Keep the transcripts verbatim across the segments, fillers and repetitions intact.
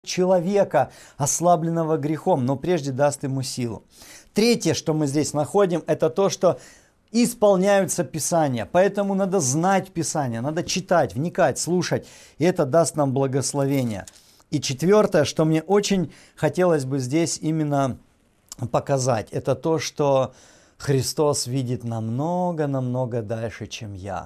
человека, ослабленного грехом, но прежде даст ему силу. Третье, что мы здесь находим, это то, что исполняются Писания. Поэтому надо знать Писание, надо читать, вникать, слушать, и это даст нам благословение. И четвертое, что мне очень хотелось бы здесь именно показать, это то, что Христос видит намного-намного дальше, чем я.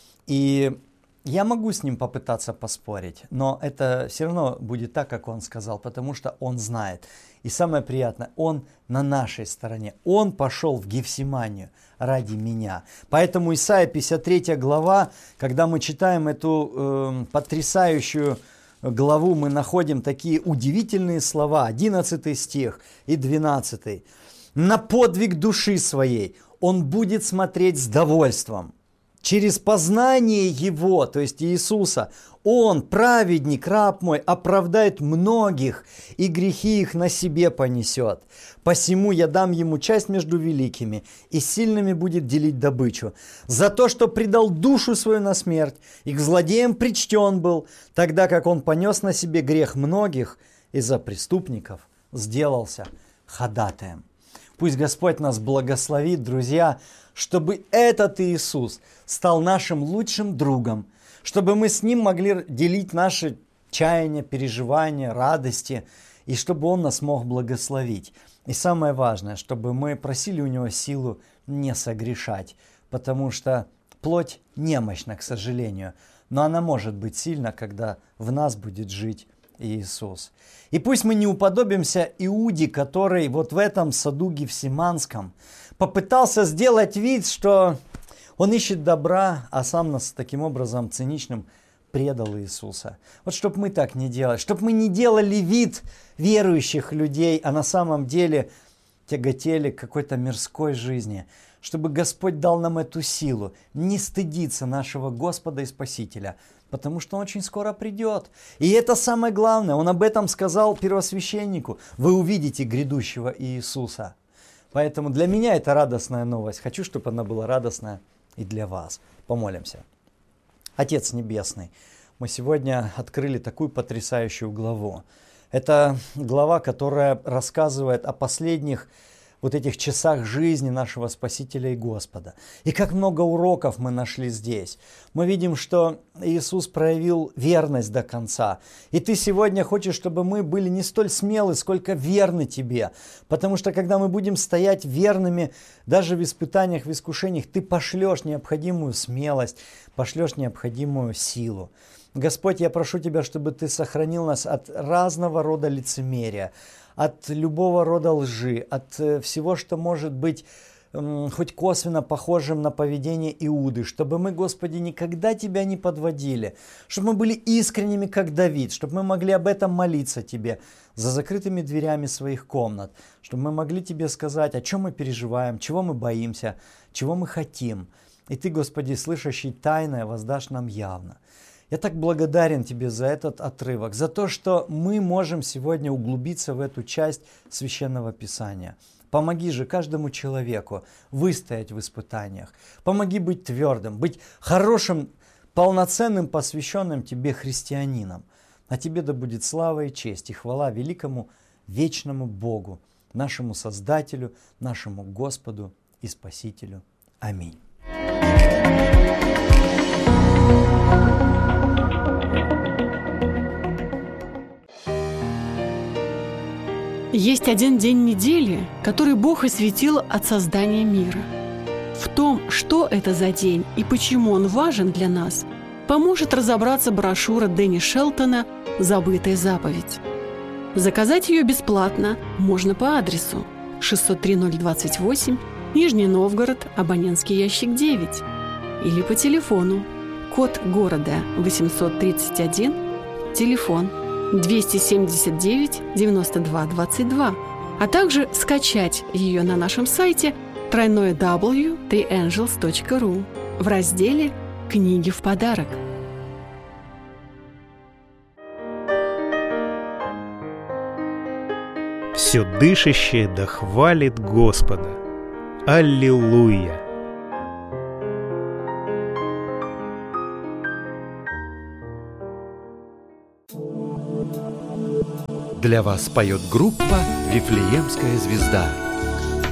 И я могу с ним попытаться поспорить, но это все равно будет так, как он сказал, потому что он знает. И самое приятное, он на нашей стороне. Он пошел в Гефсиманию ради меня. Поэтому Исайя пятьдесят третья глава, когда мы читаем эту э, потрясающую главу, мы находим такие удивительные слова, одиннадцатый стих и двенадцатый. «На подвиг души своей он будет смотреть с довольством. Через познание Его, то есть Иисуса, Он, праведник, раб мой, оправдает многих, и грехи их на себе понесет. Посему я дам Ему часть между великими, и сильными будет делить добычу. За то, что предал душу свою на смерть, и к злодеям причтен был, тогда как Он понес на себе грех многих, и за преступников сделался ходатаем». Пусть Господь нас благословит, друзья, чтобы этот Иисус стал нашим лучшим другом, чтобы мы с Ним могли делить наши чаяния, переживания, радости, и чтобы Он нас мог благословить. И самое важное, чтобы мы просили у Него силу не согрешать, потому что плоть немощна, к сожалению, но она может быть сильна, когда в нас будет жить Иисус. И пусть мы не уподобимся Иуде, который вот в этом саду Гефсиманском попытался сделать вид, что он ищет добра, а сам нас таким образом циничным предал Иисуса. Вот чтобы мы так не делали, чтобы мы не делали вид верующих людей, а на самом деле тяготели к какой-то мирской жизни, чтобы Господь дал нам эту силу не стыдиться нашего Господа и Спасителя, потому что Он очень скоро придет. И это самое главное, Он об этом сказал первосвященнику. Вы увидите грядущего Иисуса. Поэтому для меня это радостная новость. Хочу, чтобы она была радостная и для вас. Помолимся. Отец Небесный, мы сегодня открыли такую потрясающую главу. Это глава, которая рассказывает о последних вот этих часах жизни нашего Спасителя и Господа. И как много уроков мы нашли здесь. Мы видим, что Иисус проявил верность до конца. И Ты сегодня хочешь, чтобы мы были не столь смелы, сколько верны Тебе. Потому что когда мы будем стоять верными, даже в испытаниях, в искушениях, Ты пошлешь необходимую смелость, пошлешь необходимую силу. Господь, я прошу Тебя, чтобы Ты сохранил нас от разного рода лицемерия, от любого рода лжи, от всего, что может быть э, хоть косвенно похожим на поведение Иуды, чтобы мы, Господи, никогда Тебя не подводили, чтобы мы были искренними, как Давид, чтобы мы могли об этом молиться Тебе за закрытыми дверями своих комнат, чтобы мы могли Тебе сказать, о чем мы переживаем, чего мы боимся, чего мы хотим. И Ты, Господи, слышащий тайное, воздашь нам явно. Я так благодарен Тебе за этот отрывок, за то, что мы можем сегодня углубиться в эту часть Священного Писания. Помоги же каждому человеку выстоять в испытаниях. Помоги быть твердым, быть хорошим, полноценным, посвященным Тебе христианином. А Тебе да будет слава и честь и хвала великому вечному Богу, нашему Создателю, нашему Господу и Спасителю. Аминь. Есть один день недели, который Бог осветил от создания мира. В том, что это за день и почему он важен для нас, поможет разобраться брошюра Дэнни Шелтона «Забытая заповедь». Заказать ее бесплатно можно по адресу шестьсот три ноль двадцать восемь, Нижний Новгород, абонентский ящик девять, или по телефону, код города восемьсот тридцать один, телефон двести семьдесят девять девяносто два двадцать два, а также скачать ее на нашем сайте дабл ю дабл ю дабл ю точка три энджелс точка ру в разделе «Книги в подарок». Все дышащее да хвалит Господа. Аллилуйя! Для вас поет группа «Вифлеемская звезда».